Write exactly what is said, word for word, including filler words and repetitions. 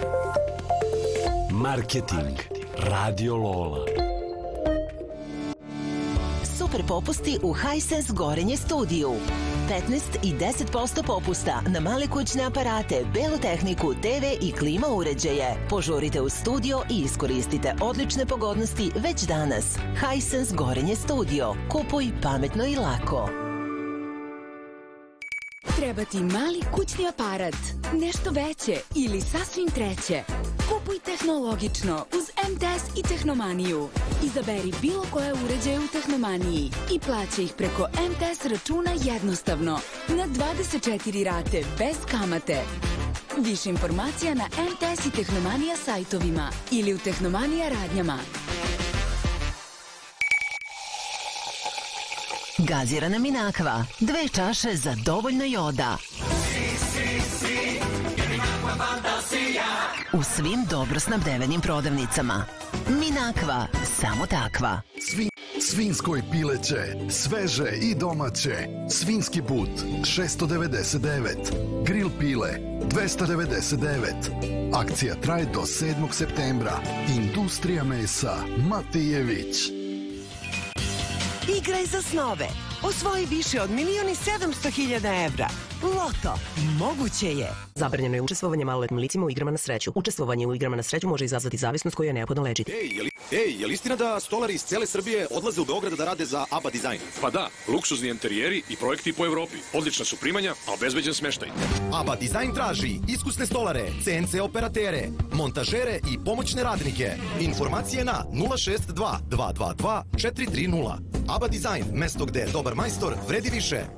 Marketing Radio Lola. Super popusti u Hisense Gorenje studiju. petnaest i deset posto popusta na male kućne aparate, belu tehniku, te ve i klima uređaje. Požurite u studio i iskoristite odlične pogodnosti već danas. Hisense Gorenje studio. Kupuj pametno i lako. Treba ti mali kućni aparat, nešto veće ili sasvim treće. Kupuj tehnologično uz em te es i Tehnomaniju. Izaberi bilo koje uređaje u Tehnomaniji i plaća ih preko em te es računa jednostavno, na dvadeset četiri rate bez kamate. Više informacija na em te es i Tehnomanija sajtovima ili u Tehnomanija radnjama. Gazirana Minakva. Dve čaše za dovoljno joda. U svim dobro snabdevenim prodavnicama. Minakva, samo takva. Svi, svinsko i pileće, sveže i domaće. Svinski but šesto devedeset devet, grill pile dvesta devedeset devet. Akcija traje do sedmog septembra. Industrija mesa Matijević. Igraj za snove. Osvoji više od milion i sedamsto hiljada evra. Loto. Moguće je. Zabranjeno je učestvovanje maloletnim licima u igrama na sreću. Učestvovanje u igrama na sreću može izazvati zavisnost koju je neophodno lečiti. Ej, je li, ej, je li istina da stolari iz cele Srbije odlaze u Beograd da rade za A B A Design? Pa da, luksuzni enterijeri i projekti po Evropi. Odlična su primanja, a obezbeđen smeštaj. A B A Design traži iskusne stolare, ce en ce operatere, montažere i pomoćne radnike. Informacije na nula šest dva dva dva dva četiri tri nula. A B A Design, mesto gde dobar majstor vredi više.